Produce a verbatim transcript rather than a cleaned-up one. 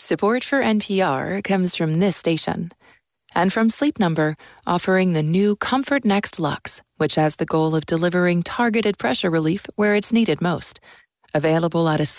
Support for N P R comes from this station and from Sleep Number, offering the new Comfort Next Luxe, which has the goal of delivering targeted pressure relief where it's needed most. Available at a